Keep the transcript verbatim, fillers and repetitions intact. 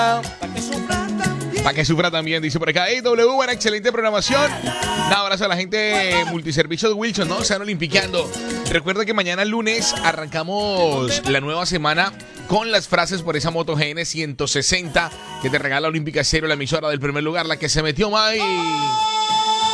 Para que sufra también, dice por acá. Hey, W, buena, excelente programación. Un abrazo a la gente de Multiservicios Wilson, ¿no? Se van olimpiqueando. Recuerda que mañana lunes arrancamos la nueva semana con las frases por esa Moto G N ciento sesenta que te regala Olímpica Cero, la emisora del primer lugar, la que se metió Mai.